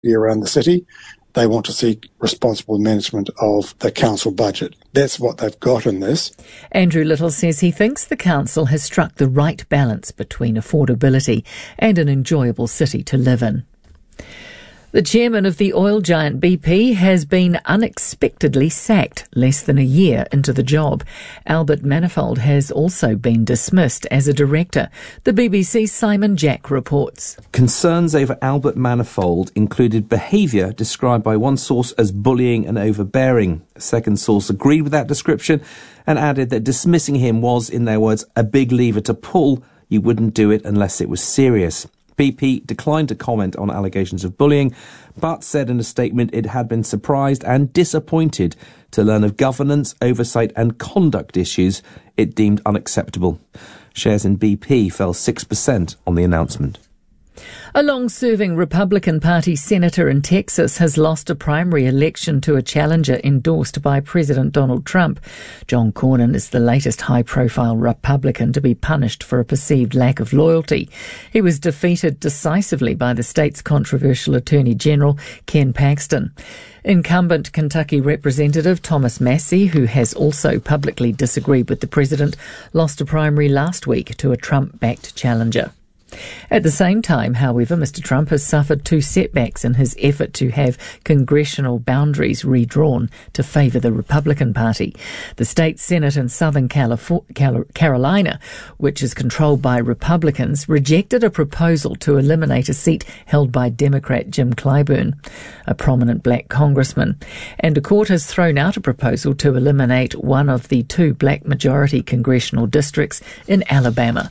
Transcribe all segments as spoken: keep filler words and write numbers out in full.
around the city. They want to see responsible management of the council budget. That's what they've got in this. Andrew Little says he thinks the council has struck the right balance between affordability and an enjoyable city to live in. The chairman of the oil giant B P has been unexpectedly sacked less than a year into the job. Albert Manifold has also been dismissed as a director. The B B C's Simon Jack reports. Concerns over Albert Manifold included behaviour described by one source as bullying and overbearing. A second source agreed with that description and added that dismissing him was, in their words, a big lever to pull. You wouldn't do it unless it was serious. B P declined to comment on allegations of bullying, but said in a statement it had been surprised and disappointed to learn of governance, oversight and conduct issues it deemed unacceptable. Shares in B P fell six percent on the announcement. A long-serving Republican Party senator in Texas has lost a primary election to a challenger endorsed by President Donald Trump. John Cornyn is the latest high-profile Republican to be punished for a perceived lack of loyalty. He was defeated decisively by the state's controversial Attorney General, Ken Paxton. Incumbent Kentucky Representative Thomas Massie, who has also publicly disagreed with the president, lost a primary last week to a Trump-backed challenger. At the same time, however, Mister Trump has suffered two setbacks in his effort to have congressional boundaries redrawn to favour the Republican Party. The state Senate in Southern Carolina, which is controlled by Republicans, rejected a proposal to eliminate a seat held by Democrat Jim Clyburn, a prominent black congressman. And a court has thrown out a proposal to eliminate one of the two black majority congressional districts in Alabama.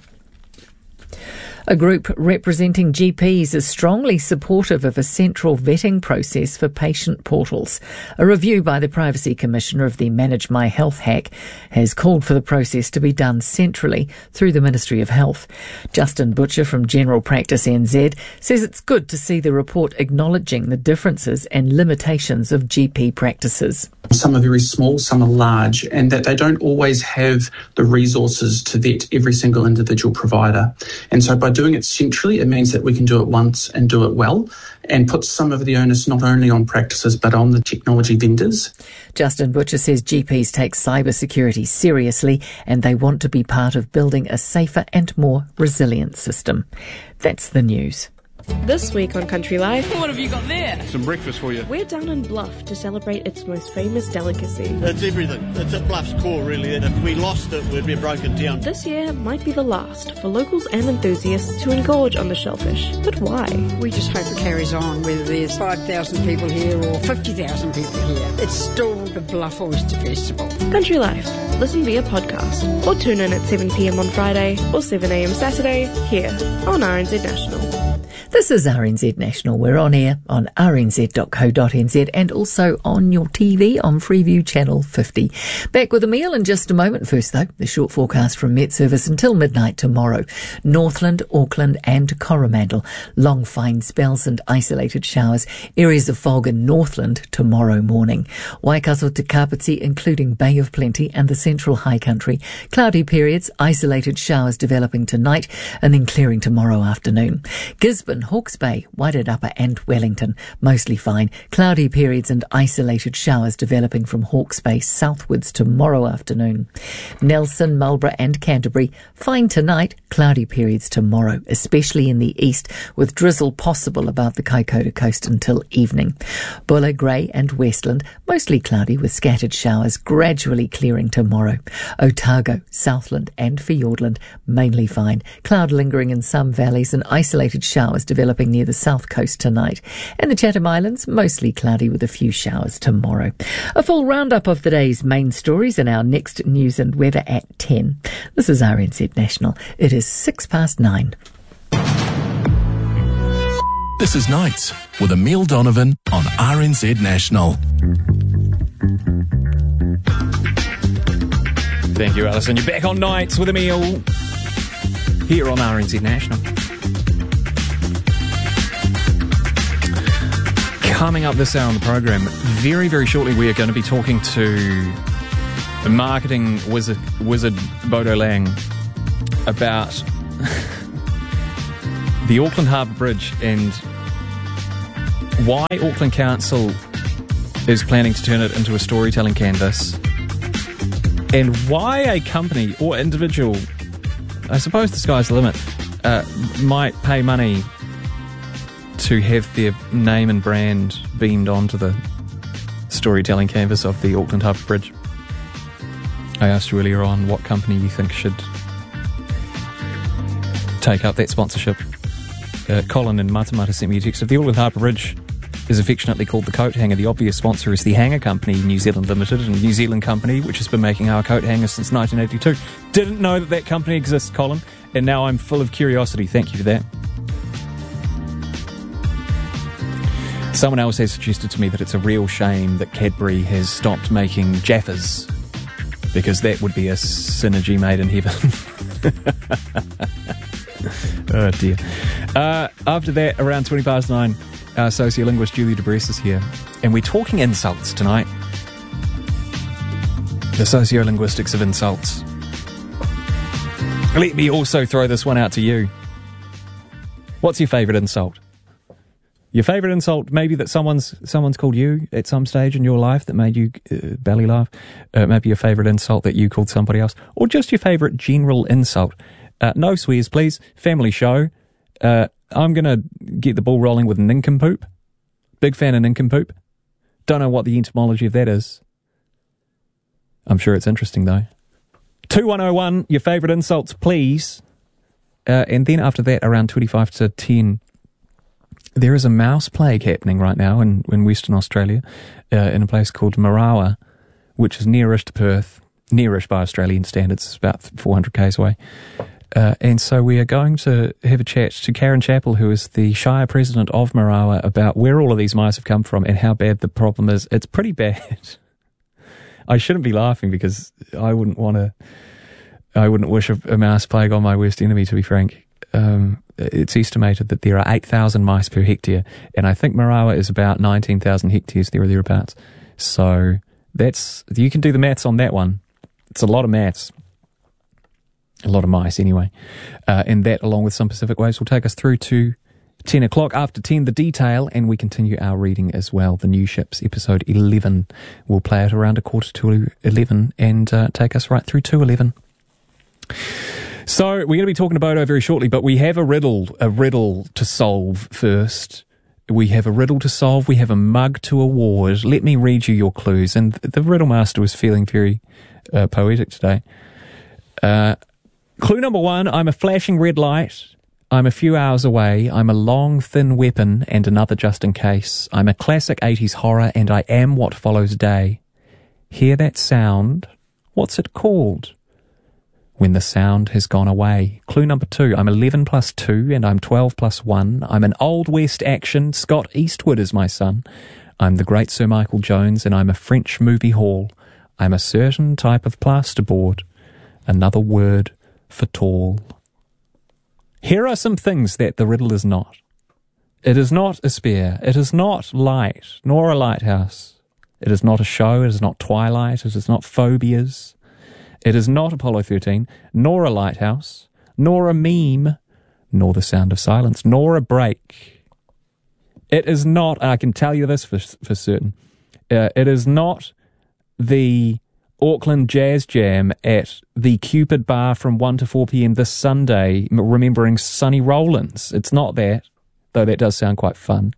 A group representing G Ps is strongly supportive of a central vetting process for patient portals. A review by the Privacy Commissioner of the Manage My Health hack has called for the process to be done centrally through the Ministry of Health. Justin Butcher from General Practice N Z says it's good to see the report acknowledging the differences and limitations of G P practices. Some are very small, some are large, and that they don't always have the resources to vet every single individual provider. And so by doing it centrally, it means that we can do it once and do it well, and put some of the onus not only on practices but on the technology vendors. Justin Butcher says G Ps take cybersecurity seriously and they want to be part of building a safer and more resilient system. That's the news. This week on Country Life, what have you got there? Some breakfast for you. We're down in Bluff to celebrate its most famous delicacy. It's everything. It's at Bluff's core, really. And if we lost it, we'd be a broken town. This year might be the last for locals and enthusiasts to engorge on the shellfish. But why? We just hope it carries on, whether there's five thousand people here or fifty thousand people here. It's still the Bluff Oyster Festival. Country Life. Listen via podcast or tune in at seven p.m. on Friday or seven a.m. Saturday here on R N Z National. This is R N Z National. We're on air on r n z dot co dot n z and also on your T V on Freeview Channel fifty. Back with a meal in just a moment. First, though, the short forecast from Met Service until midnight tomorrow. Northland, Auckland and Coromandel. Long fine spells and isolated showers. Areas of fog in Northland tomorrow morning. Waikato to Kapiti, including Bay of Plenty and the Central High Country. Cloudy periods, isolated showers developing tonight and then clearing tomorrow afternoon. Gisborne, Hawke's Bay, Wairarapa and Wellington, mostly fine. Cloudy periods and isolated showers developing from Hawke's Bay southwards tomorrow afternoon. Nelson, Marlborough and Canterbury, fine tonight. Cloudy periods tomorrow, especially in the east, with drizzle possible above the Kaikoura coast until evening. Bulla, Grey and Westland, mostly cloudy with scattered showers, gradually clearing tomorrow. Otago, Southland and Fiordland, mainly fine. Cloud lingering in some valleys and isolated showers developing near the south coast tonight. And the Chatham Islands, mostly cloudy with a few showers tomorrow. A full roundup of the day's main stories in our next news and weather at ten. This is R N Z National. It is six past nine. This is Nights with Emile Donovan on R N Z National. Thank you, Alison. You're back on Nights with Emile here on R N Z National. Coming up this hour on the program, very, very shortly we are going to be talking to the marketing wizard, wizard Bodo Lang about the Auckland Harbour Bridge and why Auckland Council is planning to turn it into a storytelling canvas, and why a company or individual, I suppose the sky's the limit, uh, might pay money to have their name and brand beamed onto the storytelling canvas of the Auckland Harbour Bridge. I asked you earlier on what company you think should take up that sponsorship. Uh, Colin in Matamata sent me a text. If the Auckland Harbour Bridge is affectionately called the Coat Hanger, the obvious sponsor is the Hanger Company New Zealand Limited, and New Zealand company which has been making our coat hangers since nineteen eighty-two. Didn't know that that company exists, Colin, and now I'm full of curiosity. Thank you for that. Someone else has suggested to me that it's a real shame that Cadbury has stopped making Jaffas, because that would be a synergy made in heaven. Oh dear. Uh, after that, around twenty past nine, our sociolinguist Julie DeBress is here, and we're talking insults tonight. The sociolinguistics of insults. Let me also throw this one out to you. What's your favourite insult? Your favourite insult, maybe that someone's someone's called you at some stage in your life that made you uh, belly laugh. Uh, maybe your favourite insult that you called somebody else. Or just your favourite general insult. Uh, no swears, please. Family show. Uh, I'm going to get the ball rolling with nincompoop. Big fan of nincompoop. Don't know what the etymology of that is. I'm sure it's interesting, though. two one oh one, your favourite insults, please. Uh, and then after that, around twenty-five to ten... there is a mouse plague happening right now in, in Western Australia, uh, in a place called Marawa, which is nearish to Perth, nearish by Australian standards, about four hundred kays away. Uh, and so we are going to have a chat to Karen Chappell, who is the Shire President of Marawa, about where all of these mice have come from and how bad the problem is. It's pretty bad. I shouldn't be laughing because I wouldn't want to, I wouldn't wish a, a mouse plague on my worst enemy, to be frank. Um, it's estimated that there are eight thousand mice per hectare, and I think Marawa is about nineteen thousand hectares, there or thereabouts. So that's, you can do the maths on that one. It's a lot of maths. A lot of mice, anyway. Uh, and that, along with some Pacific waves, will take us through to ten o'clock. After ten, the detail, and we continue our reading as well. The New Ships, episode eleven. We'll play it around a quarter to eleven and uh, take us right through to eleven. So we're going to be talking about it very shortly, but we have a riddle, a riddle to solve first. We have a riddle to solve. We have a mug to award. Let me read you your clues. And the riddle master was feeling very uh, poetic today. Uh, clue number one, I'm a flashing red light. I'm a few hours away. I'm a long, thin weapon and another just in case. I'm a classic eighties horror and I am what follows day. Hear that sound? What's it called? When the sound has gone away. Clue number two, I'm eleven plus two and I'm twelve plus one. I'm an Old West action. Scott Eastwood is my son. I'm the great Sir Michael Jones and I'm a French movie hall. I'm a certain type of plasterboard. Another word for tall. Here are some things that the riddle is not. It is not a spear. It is not light, nor a lighthouse. It is not a show. It is not Twilight. It is not Phobias. It is not Apollo thirteen, nor a lighthouse, nor a meme, nor the sound of silence, nor a break. It is not, I can tell you this for, for certain, uh, it is not the Auckland Jazz Jam at the Cupid Bar from one to four p.m. this Sunday, remembering Sonny Rollins. It's not that, though that does sound quite fun.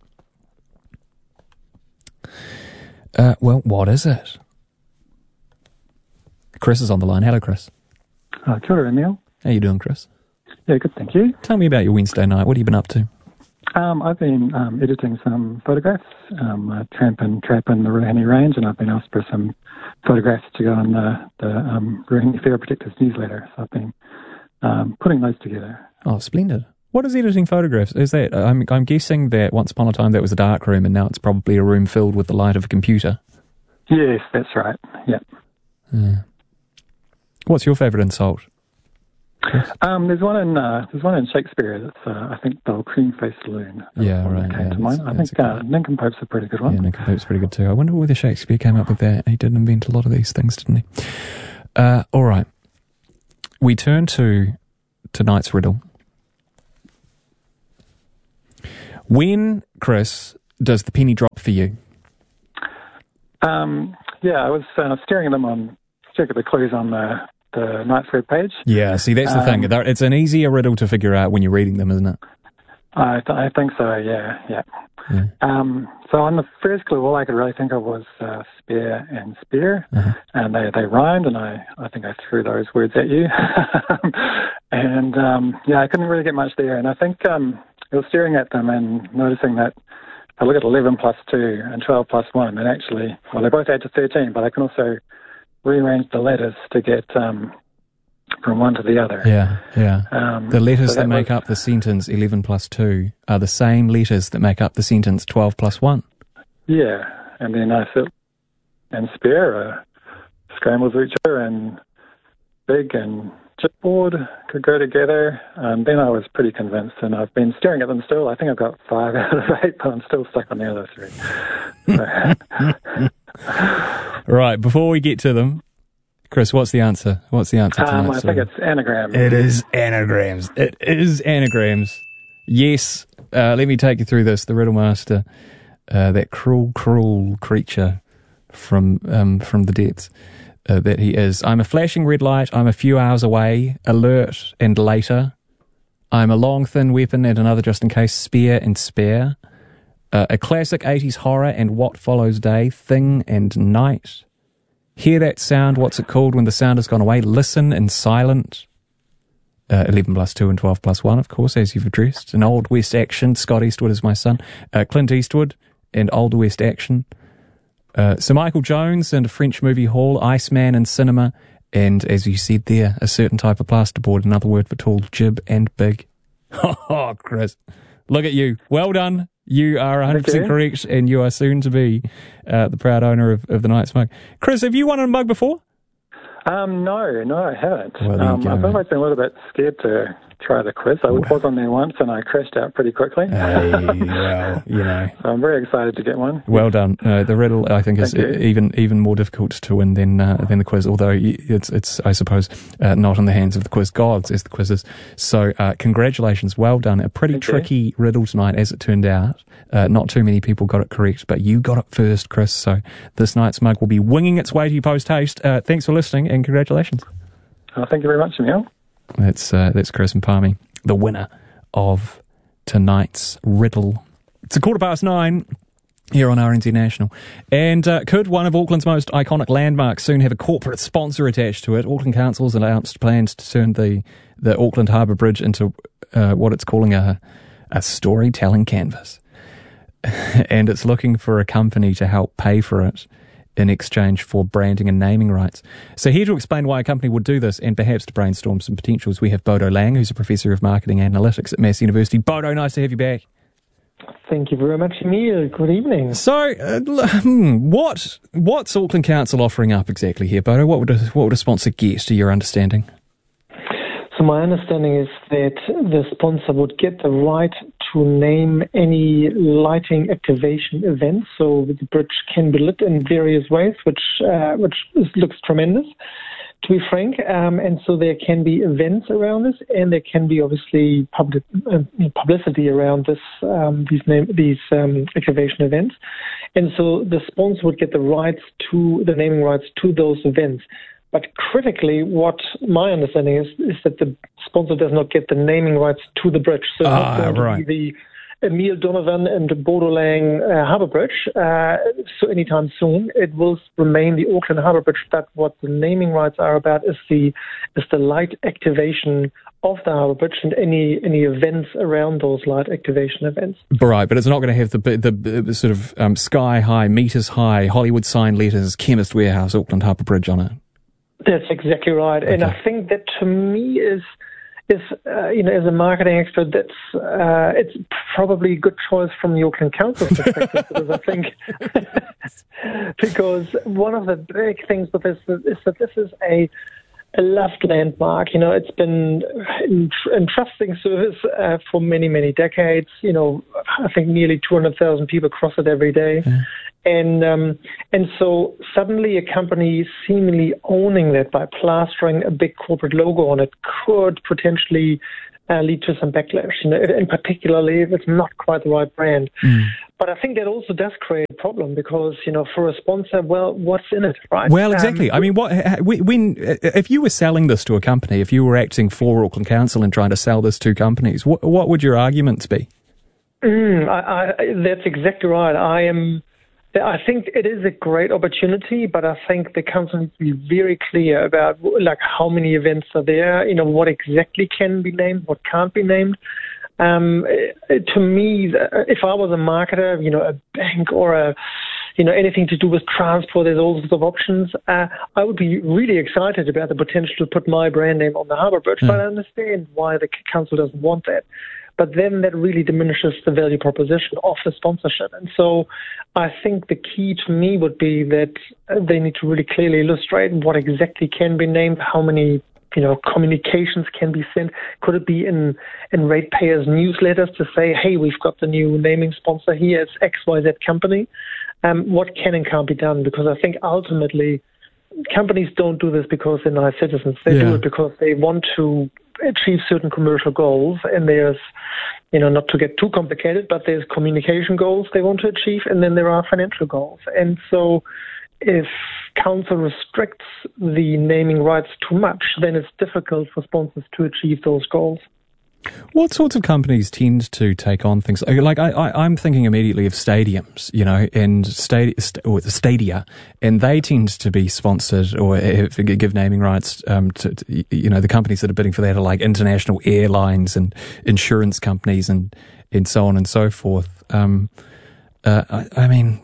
Uh, well, what is it? Chris is on the line. Hello, Chris. Uh, kia ora, Emil. How you doing, Chris? Yeah, good, thank you. Tell me about your Wednesday night. What have you been up to? Um, I've been um, editing some photographs, um, uh, tramp and trap in the Ruahine Range, and I've been asked for some photographs to go on the, the um, Ruahine Whare Protectors newsletter. So I've been um, putting those together. Oh, splendid. What is editing photographs? Is that? I'm, I'm guessing that once upon a time that was a dark room, and now it's probably a room filled with the light of a computer. Yes, that's right. Yep. Yeah. What's your favourite insult? Um, there's one in uh, there's one in Shakespeare that's uh, I think the cream-faced loon. Yeah, right. That came yeah, to mind. I think uh, nincompoop's a pretty good one. Yeah, nincompoop's pretty good too. I wonder whether Shakespeare came up with that. He did invent a lot of these things, didn't he? Uh, all right. We turn to tonight's riddle. When, Chris, does the penny drop for you? Um, yeah, I was uh, staring at them on, check at the clues on the, the Knights web page. Yeah, see, that's the um, thing. It's an easier riddle to figure out when you're reading them, isn't it? I, th- I think so, yeah, yeah. yeah. Um, so on the first clue, all I could really think of was uh, spear and spear, uh-huh. and they, they rhymed, and I, I think I threw those words at you. and, um, yeah, I couldn't really get much there, and I think um, I was staring at them and noticing that I look at eleven plus two and twelve plus one, and actually, well, they both add to thirteen, but I can also rearrange the letters to get um, from one to the other. Yeah, yeah. Um, the letters so that, that make was, up the sentence eleven plus two are the same letters that make up the sentence twelve plus one. Yeah, and then I said, and spare, uh, scrambles each other, and big and chipboard could go together. And then I was pretty convinced, and I've been staring at them still. I think I've got five out of eight, but I'm still stuck on the other three. So. Right, before we get to them, Chris, what's the answer? What's the answer to um, that? I think it's anagrams. It is anagrams. It is anagrams. Yes. Uh, let me take you through this. The Riddle Master, uh, that cruel, cruel creature from um, from the depths uh, that he is. I'm a flashing red light. I'm a few hours away. Alert and later. I'm a long, thin weapon and another just in case. Spear and spare. Uh, a classic eighties horror and what follows day. Thing and night. Hear that sound, what's it called when the sound has gone away? Listen and silent. Uh, eleven plus two and twelve plus one, of course, as you've addressed. An Old West action. Scott Eastwood is my son. Uh, Clint Eastwood and Old West action. Uh, Sir Michael Jones and a French movie hall. Iceman and cinema. And, as you said there, a certain type of plasterboard. Another word for tall, jib and big. Oh, Chris. Look at you. Well done. You are one hundred percent correct, and you are soon to be uh, the proud owner of, of the Knights mug. Chris, have you won a mug before? Um, no, no, I haven't. Well, um, I've always been a little bit scared to try the quiz. I was on there once and I crashed out pretty quickly. Hey, well, you know. So I'm very excited to get one. Well done. Uh, the riddle, I think, is even even more difficult to win than uh, than the quiz. Although it's it's I suppose uh, not in the hands of the quiz gods as the quiz is. So uh, congratulations, well done. A pretty Thank tricky you. riddle tonight, as it turned out. Uh, not too many people got it correct, but you got it first, Chris. So this night's mug will be winging its way to you post haste. Uh, thanks for listening and congratulations. Oh, thank you very much, Emil. That's uh, that's Chris and Palmy, the winner of tonight's riddle. It's a quarter past nine here on R N Z National. And uh, could one of Auckland's most iconic landmarks soon have a corporate sponsor attached to it? Auckland Council's announced plans to turn the, the Auckland Harbour Bridge into uh, what it's calling a, a storytelling canvas. And it's looking for a company to help pay for it in exchange for branding and naming rights. So here to explain why a company would do this and perhaps to brainstorm some potentials, we have Bodo Lang, who's a Professor of Marketing Analytics at Mass University. Bodo, nice to have you back. Thank you very much, Emil. Good evening. So, uh, what what's Auckland Council offering up exactly here, Bodo? What would a, what would a sponsor get, to your understanding? So my understanding is that the sponsor would get the right to name any lighting activation events. So the bridge can be lit in various ways, which uh, which is, looks tremendous, to be frank. Um, and so there can be events around this, and there can be obviously public uh, publicity around this um, these name these um, activation events. And so the sponsor would get the rights to the naming rights to those events. But critically, what my understanding is, is that the sponsor does not get the naming rights to the bridge. So ah, it's not right. the Emil Donovan and the Bodo Lang uh, Harbour Bridge. Uh, so anytime soon, it will remain the Auckland Harbour Bridge. But what the naming rights are about is the is the light activation of the Harbour Bridge and any any events around those light activation events. Right, but it's not going to have the the, the sort of um, sky high, meters high, Hollywood sign letters, Chemist Warehouse, Auckland Harbour Bridge on it. That's exactly right, okay. And I think that to me is, is uh, you know, as a marketing expert, that's uh, it's probably a good choice from the Auckland Council's perspective because I think because one of the big things with this is that this is a a loved landmark. You know, it's been in, in trusting service uh, for many many decades. You know, I think nearly two hundred thousand people cross it every day. Yeah. And um, and so suddenly a company seemingly owning that by plastering a big corporate logo on it could potentially uh, lead to some backlash, you know, and particularly if it's not quite the right brand. Mm. but I think that also does create a problem because, you know, for a sponsor, well, what's in it, right? Well, exactly. Um, I mean, what when if you were selling this to a company, if you were acting for Auckland Council and trying to sell this to companies, what, what would your arguments be? Mm, I, I, that's exactly right. I am. I think it is a great opportunity, but I think the council needs to be very clear about like how many events are there, you know, what exactly can be named, what can't be named. Um, to me, if I was a marketer, you know, a bank or a, you know, anything to do with transport, there's all sorts of options. Uh, I would be really excited about the potential to put my brand name on the Harbour Bridge, mm. but I understand why the council doesn't want that. But then that really diminishes the value proposition of the sponsorship. And so I think the key to me would be that they need to really clearly illustrate what exactly can be named, how many, you know, communications can be sent. Could it be in, in ratepayers' newsletters to say, hey, we've got the new naming sponsor here, it's X Y Z company. Um, what can and can't be done? Because I think ultimately companies don't do this because they're nice citizens. They yeah. do it because they want to achieve certain commercial goals, and there's, you know, not to get too complicated, but there's communication goals they want to achieve, and then there are financial goals. And so if council restricts the naming rights too much, then it's difficult for sponsors to achieve those goals. What sorts of companies tend to take on things like I, I, I'm thinking immediately of stadiums, you know, and stadia, or the stadia, and they tend to be sponsored or give naming rights um, to, to, you know, the companies that are bidding for that are like international airlines and insurance companies and and so on and so forth. Um, uh, I, I mean.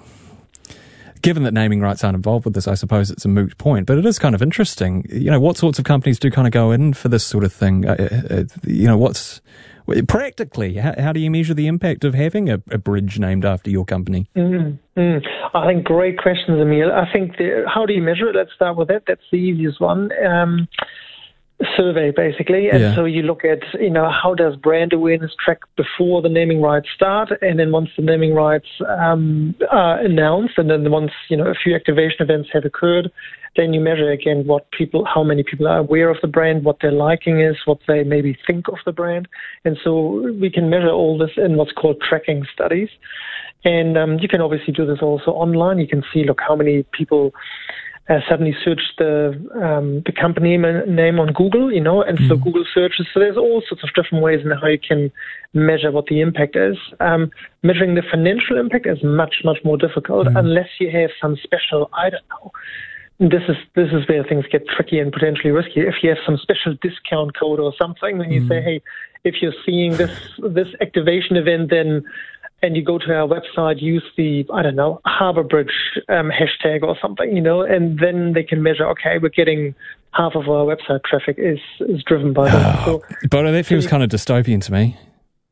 Given that naming rights aren't involved with this, I suppose it's a moot point, but it is kind of interesting. You know, what sorts of companies do kind of go in for this sort of thing? Uh, uh, you know, what's practically, how, how do you measure the impact of having a, a bridge named after your company? Mm-hmm. I think great questions, Emil. I think the, how do you measure it? Let's start with that. That's the easiest one. Um, survey, basically. And yeah. so you look at, you know, how does brand awareness track before the naming rights start, and then once the naming rights um, are announced, and then once, you know, a few activation events have occurred, then you measure again what people, how many people are aware of the brand, what their liking is, what they maybe think of the brand. And so we can measure all this in what's called tracking studies. And um, you can obviously do this also online. You can see, look, how many people Uh, suddenly search the um, the company name on Google, you know, and mm. so Google searches. So there's all sorts of different ways in how you can measure what the impact is. Um, measuring the financial impact is much, much more difficult mm. unless you have some special, I don't know. This is this is where things get tricky and potentially risky. If you have some special discount code or something, then you mm. say, hey, if you're seeing this this activation event, then and you go to our website, use the, I don't know, Harbour Bridge um, hashtag or something, you know, and then they can measure, okay, we're getting half of our website traffic is, is driven by that. Oh, so, but that feels so kind of dystopian to me.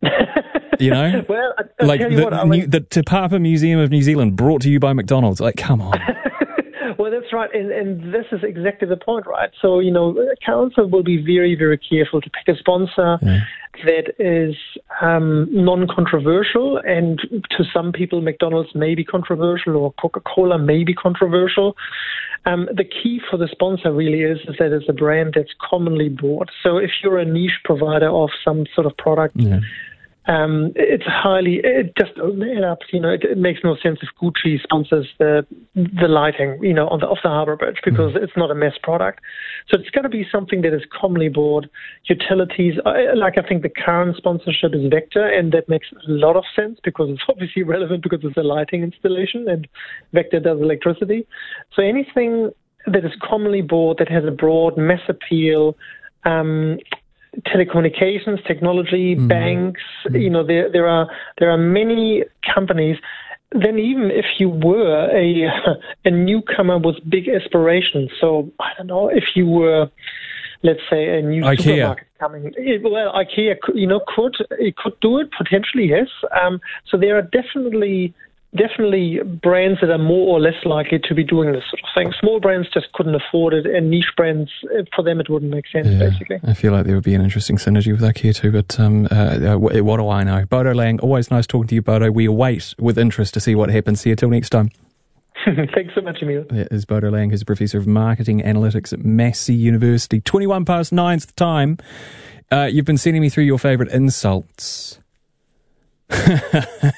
You know? Well, I, I'll like tell you the, what, I mean, the Te Papa Museum of New Zealand brought to you by McDonald's. Like, come on. Well, that's right, and, and this is exactly the point, right? So, you know, council will be very, very careful to pick a sponsor yeah. that is um, non-controversial, and to some people, McDonald's may be controversial or Coca-Cola may be controversial. Um, the key for the sponsor really is, is that it's a brand that's commonly bought. So if you're a niche provider of some sort of product, yeah. Um, it's highly, it just doesn't add up, you know, it, it makes no sense if Gucci sponsors the the lighting, you know, on the, off the Harbour Bridge, because mm. it's not a mass product. So it's got to be something that is commonly bought. Utilities, I, like I think the current sponsorship is Vector, and that makes a lot of sense because it's obviously relevant because it's a lighting installation and Vector does electricity. So anything that is commonly bought, that has a broad mass appeal, um, telecommunications, technology, mm. banks, mm. you know, there there are there are many companies. Then even if you were a a newcomer with big aspirations, so I don't know, if you were, let's say, a new IKEA. supermarket coming, it, well, IKEA, you know, could it could do it potentially, yes. Um, so there are definitely. Definitely brands that are more or less likely to be doing this sort of thing. Small brands just couldn't afford it, and niche brands, for them, it wouldn't make sense, yeah, basically. I feel like there would be an interesting synergy with IKEA too, but um, uh, what, what do I know? Bodo Lang, always nice talking to you, Bodo. We await with interest to see what happens here. Till next time. Thanks so much, Emil. That is Bodo Lang, who's a Professor of Marketing Analytics at Massey University. twenty-one past nine's the time. Uh, you've been sending me through your favourite insults.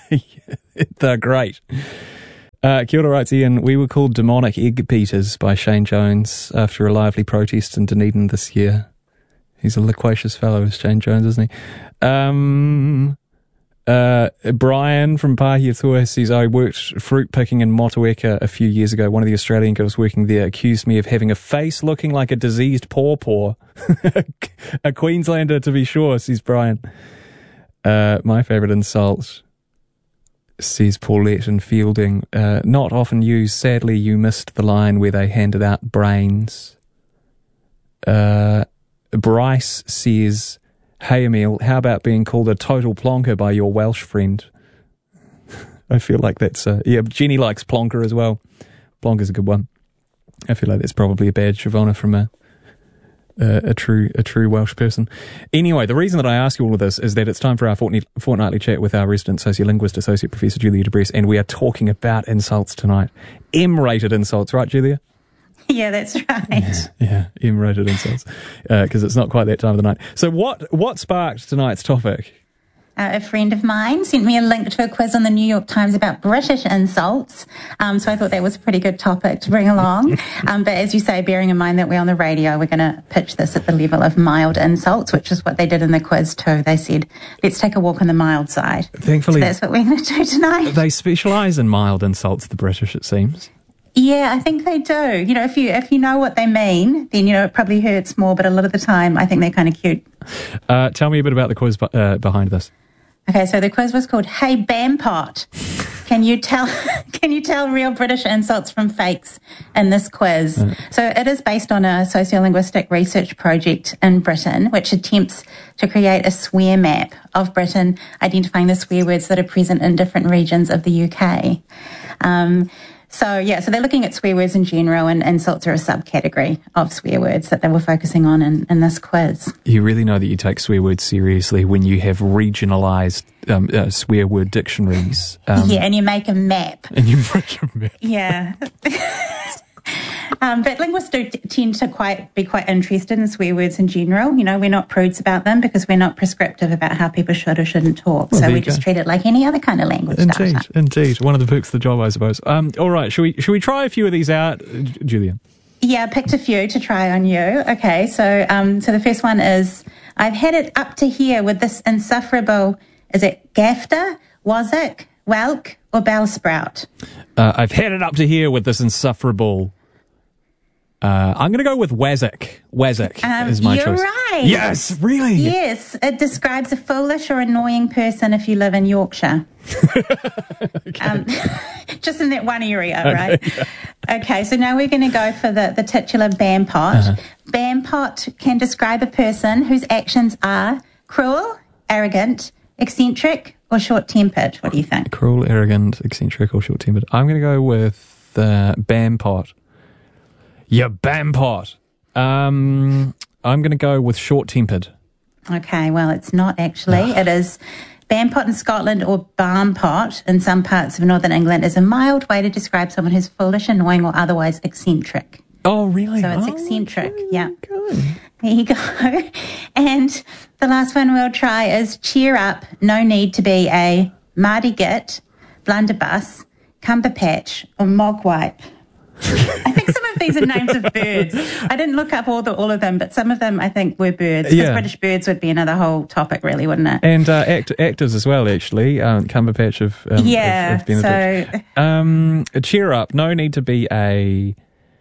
They're great. Uh, Kia ora writes Ian, we were called demonic egg beaters by Shane Jones after a lively protest in Dunedin this year. He's a loquacious fellow, is Shane Jones, isn't he? Um, uh, Brian from Pahiatua says, I worked fruit picking in Motueka a few years ago. One of the Australian girls working there accused me of having a face looking like a diseased pawpaw. A Queenslander, to be sure, says Brian. Uh, my favourite insult, says Paulette and Fielding, uh, not often used. Sadly, you missed the line where they handed out brains. Uh, Bryce says, hey Emil, how about being called a total plonker by your Welsh friend? I feel like that's, uh, yeah, Jenny likes plonker as well. Plonker's a good one. I feel like that's probably a badge of honour from a Uh, a true a true Welsh person. Anyway, the reason that I ask you all of this is that it's time for our fortnight, fortnightly chat with our resident sociolinguist, Associate Professor Julia de Bress, and we are talking about insults tonight. M-rated insults, right, Julia? Yeah, that's right. Yeah, yeah M-rated insults, because uh, it's not quite that time of the night. So what, what sparked tonight's topic? Uh, a friend of mine sent me a link to a quiz on the New York Times about British insults. Um, so I thought that was a pretty good topic to bring along. Um, but as you say, bearing in mind that we're on the radio, we're going to pitch this at the level of mild insults, which is what they did in the quiz too. They said, let's take a walk on the mild side. Thankfully, so that's what we're going to do tonight. They specialise in mild insults, the British, it seems. Yeah, I think they do. You know, if you if you know what they mean, then, you know, it probably hurts more. But a lot of the time, I think they're kind of cute. Uh, tell me a bit about the quiz uh, behind this. Okay, so the quiz was called Hey Bampot. Can you tell can you tell real British insults from fakes in this quiz? Mm. So it is based on a sociolinguistic research project in Britain, which attempts to create a swear map of Britain, identifying the swear words that are present in different regions of the U K. Um, so, yeah, so they're looking at swear words in general, and insults are a subcategory of swear words that they were focusing on in, in this quiz. You really know that you take swear words seriously when you have regionalised um, uh, swear word dictionaries. Um, yeah, and you make a map. And you make a map. Yeah. Um, but linguists do t- tend to quite be quite interested in swear words in general. You know, we're not prudes about them because we're not prescriptive about how people should or shouldn't talk. Well, so we just treat it like any other kind of language Indeed, data. indeed. One of the perks of the job, I suppose. Um, all right, should we should we try a few of these out, Julia? Yeah, I picked a few to try on you. Okay, so um, so the first one is, I've had it up to here with this insufferable, is it Gafter, Wazik, Welk, or Bellsprout? Uh, I've had it up to here with this insufferable... Uh, I'm going to go with Wazik. Wazik um, is my you're choice. You're right. Yes, really? Yes, it describes a foolish or annoying person if you live in Yorkshire. okay. um, just in that one area, okay, right? Yeah. Okay, so now we're going to go for the, the titular Bampot. Uh-huh. Bampot can describe a person whose actions are cruel, arrogant, eccentric, or short-tempered. What do you think? Cruel, arrogant, eccentric, or short-tempered. I'm going to go with uh, Bampot. Yeah, Bampot. Um, I'm going to go with short-tempered. Okay, well, it's not actually. It is Bampot in Scotland, or Barmpot in some parts of northern England, is a mild way to describe someone who's foolish, annoying, or otherwise eccentric. Oh, really? So it's oh, eccentric, okay, yeah. Okay. There you go. And the last one we'll try is cheer up, no need to be a Mardy Git, blunderbuss, cumberpatch, or mogwipe. I think some of these are names of birds. I didn't look up all the all of them, but some of them I think were birds. Because yeah. British birds would be another whole topic, really, wouldn't it? And uh, act, actors as well, actually. Um, Cumberpatch of um, yeah. Of, of Benedict. So um, cheer up. No need to be a.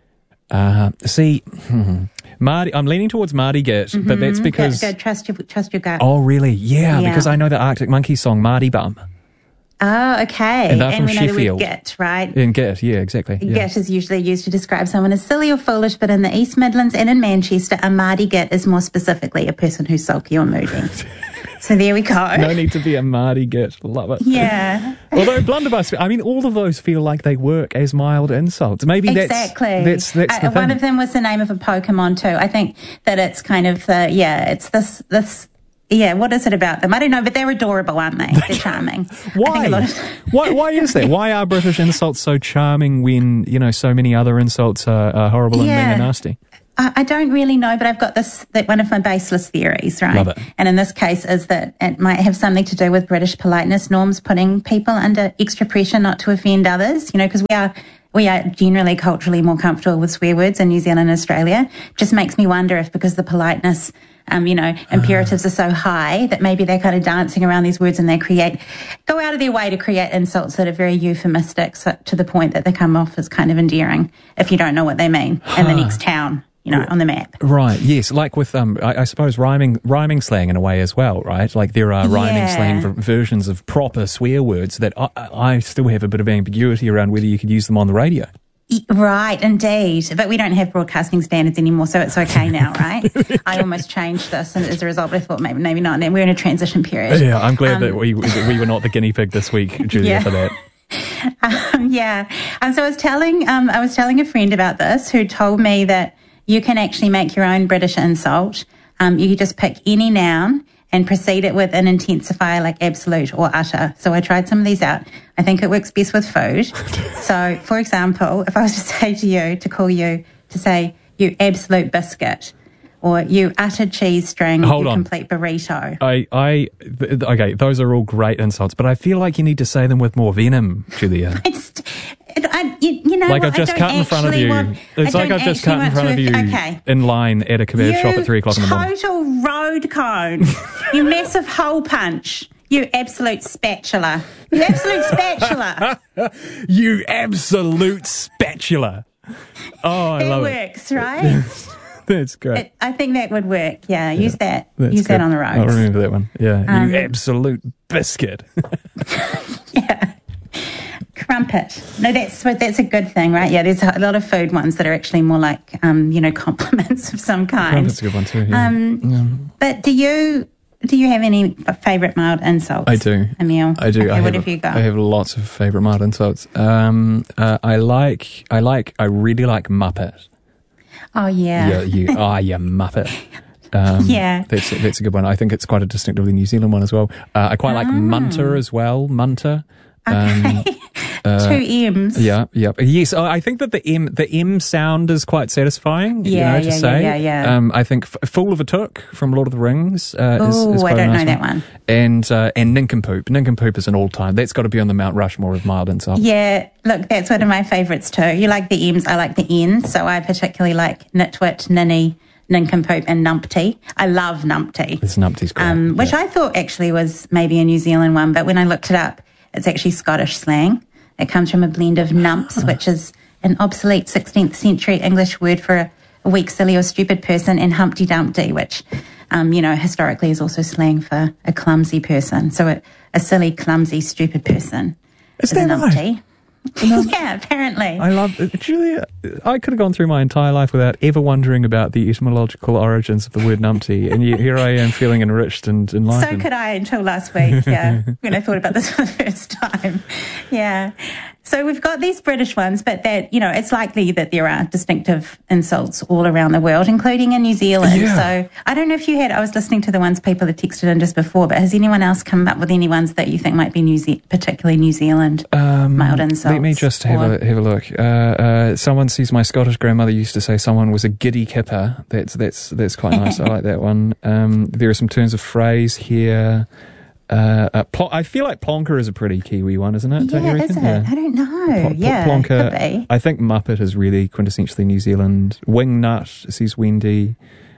Uh, see, hmm, Marty. I'm leaning towards Mardy Git, mm-hmm. but that's because good, good. Trust your trust your gut. Oh, really? Yeah, yeah, because I know the Arctic Monkeys song "Mardy Bum." Oh, okay. And, and we know Sheffield. the word git, right? In git, yeah, exactly. Yeah. Git is usually used to describe someone as silly or foolish, but in the East Midlands and in Manchester, a Mardy Git is more specifically a person who's sulky or moody. So there we go. No need to be a Mardy Git. Love it. Yeah. Although blunderbuss, I mean, all of those feel like they work as mild insults. Maybe exactly. that's that's, that's uh, the one thing. of them was the name of a Pokemon too. I think that it's kind of the yeah, it's this this. Yeah, what is it about them? I don't know, but they're adorable, aren't they? They're charming. Why? I think a lot of... why? Why is that? Why are British insults so charming when, you know, so many other insults are, are horrible and yeah. mean and nasty? I, I don't really know, but I've got this, that one of my baseless theories, right? Love it. And in this case is that it might have something to do with British politeness norms putting people under extra pressure not to offend others, you know, because we are we are generally culturally more comfortable with swear words in New Zealand and Australia. Just makes me wonder if because the politeness Um, you know, imperatives are so high that maybe they're kind of dancing around these words and they create, go out of their way to create insults that are very euphemistic, so, to the point that they come off as kind of endearing if you don't know what they mean in the next town, you know, on the map. Right, yes, like with, um, I, I suppose, rhyming rhyming slang in a way as well, right? Like there are rhyming Yeah. slang v- versions of proper swear words that I, I still have a bit of ambiguity around whether you could use them on the radio. Right, indeed. But we don't have broadcasting standards anymore, so it's okay now, right? I almost changed this, and as a result, I thought maybe maybe not. And we're in a transition period. Yeah, I'm glad um, that we that we were not the guinea pig this week, Julia, Yeah. for that. Um, yeah. Um, so I was telling um, I was telling a friend about this who told me that you can actually make your own British insult. Um, you just pick any noun and precede it with an intensifier like absolute or utter. So I tried some of these out. I think it works best with food. So, for example, if I was to say to you, to call you, to say, you absolute biscuit, or you utter cheese string, Hold you on. complete burrito. I, I, th- okay, those are all great insults, but I feel like you need to say them with more venom, Julia. It's, I, you, you know Like what? I've just I don't cut in front of actually you. want- It's I like don't I've just actually cut in want front to of you have- Okay. in line at a kebab shop at three o'clock in the morning. Total road cone. You massive hole punch. You absolute spatula. You absolute spatula. You absolute spatula. Oh, I It love works, it. right? That's great. It, I think that would work. Yeah, use that. That's use that good. on the I'll roads. remember that one. Yeah, Um, you absolute biscuit. Crumpet. No, that's that's a good thing, right? Yeah, there's a lot of food ones that are actually more like, um, you know, compliments of some kind. That's a good one too. Yeah. Um, Um, But do you do you have any f- favourite mild insults? I do. Emil. I do. Okay, I what have, have you got? I have lots of favourite mild insults. Um, uh, I like. I like. I really like Muppet. Oh yeah. Yeah, you are you Muppet. Um, Yeah. that's that's a good one. I think it's quite a distinctively New Zealand one as well. Uh, I quite like Munter as well. Munter. Um, uh, Two M's. Yeah, yeah. Yes, I I think that the M the M sound is quite satisfying. Yeah, you know, yeah, to yeah, say. yeah, yeah. Um, I think F- Fool of a Took from Lord of the Rings uh, is, Ooh, is I quite a don't nice know that one. And uh, and Nincompoop. Nincompoop is an all time. That's got to be on the Mount Rushmore of mild insults. Yeah, look, that's one of my favourites too. You like the M's, I like the N's. So I particularly like Nitwit, Ninny, Nincompoop and Numpty. I love Numpty. This Numpty's great. Um, which I thought actually was maybe a New Zealand one, but when I looked it up, it's actually Scottish slang. It comes from a blend of numps, which is an obsolete sixteenth century English word for a, a weak, silly or stupid person, and Humpty Dumpty, which, um, you know, historically is also slang for a clumsy person. So a, a silly, clumsy, stupid person Is is a that right? numpty. Yeah, apparently. I love it. Julia, I could have gone through my entire life without ever wondering about the etymological origins of the word numpty, and yet here I am feeling enriched and So enlightened. could I until last week, yeah, when I thought about this for the first time. Yeah. So we've got these British ones, but that, you know, it's likely that there are distinctive insults all around the world, including in New Zealand. Yeah. So I don't know if you had, I was listening to the ones people had texted in just before, but has anyone else come up with any ones that you think might be New Ze- particularly New Zealand Um, mild insults? Let me just have or- a have a look. Uh, uh, someone says my Scottish grandmother used to say someone was a giddy kipper. That's that's that's quite nice. I like that one. Um, there are some turns of phrase here. Uh, uh, pl- I feel like plonker is a pretty Kiwi one, isn't it? Don't you Yeah, reckon? is it? I don't know. Pl- pl- yeah, plonker. could be. I think Muppet is really quintessentially New Zealand. Wingnut says Wendy.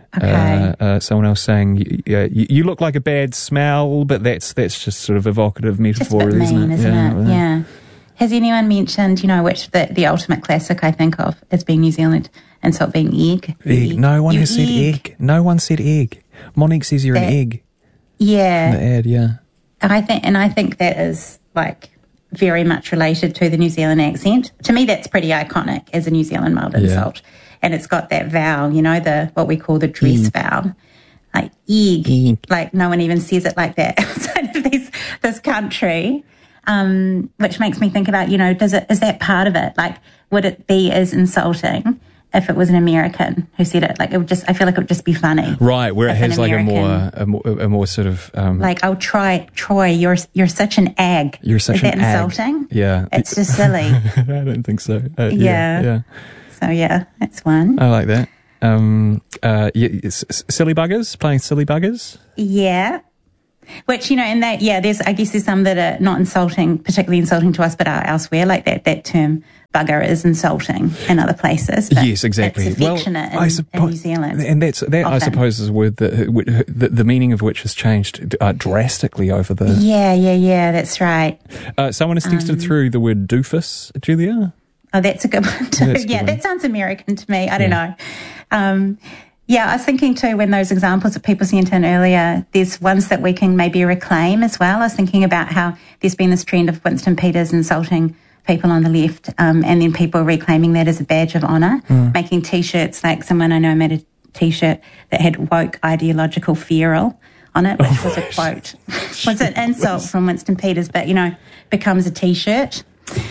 Okay. Uh, uh, someone else saying, y- yeah, you, you look like a bad smell, but that's that's just sort of evocative Just a metaphor, bit isn't mean, it? isn't yeah, it? Yeah. Has anyone mentioned, you know, which the, the ultimate classic I think of as being New Zealand insult being egg? Egg. No one You has said egg. No one said egg. Monique says you're That- an egg. Yeah. In the ad, yeah. I think, and I think that is like very much related to the New Zealand accent. To me, that's pretty iconic as a New Zealand mild Yeah. insult, and it's got that vowel, you know, the what we call the dress Mm. vowel, like egg. Egg. Like no one even says it like that outside of these, this country, um, which makes me think about, you know, does it is that part of it? Like, would it be as insulting if it was an American who said it? Like, it would just, I feel like it would just be funny. Right, where it If an has like a more, American- a more, a more sort of. Um, Like, oh, Troy, Troy, you're you're such an ag. You're such Is that an ag. insulting? Yeah. It's just silly. I don't think so. Uh, yeah. Yeah. Yeah. So yeah, that's one. I like that. Um, uh, y- s- s- silly buggers, playing silly buggers. Yeah. Which, you know, and that, yeah, there's, I guess there's some that are not insulting, particularly insulting to us, but are elsewhere, like that, that term bugger is insulting in other places. But yes, exactly. It's affectionate well, in, suppo- in New Zealand. And that's, that, I often. suppose, is a word that, the, the meaning of which has changed uh, drastically over the... Yeah, yeah, yeah, that's right. Uh, someone has texted Um, through the word doofus, Julia. Oh, that's a good one too. That's a good yeah, one. that sounds American to me. I don't Yeah. know. Um, yeah, I was thinking too, when those examples that people sent in earlier, there's ones that we can maybe reclaim as well. I was thinking about how there's been this trend of Winston Peters insulting people on the left, um, and then people reclaiming that as a badge of honour, Mm. making T-shirts, like someone I know made a T-shirt that had woke ideological feral on it, which Oh, was a quote, was an insult from Winston Peters, but, you know, becomes a T-shirt.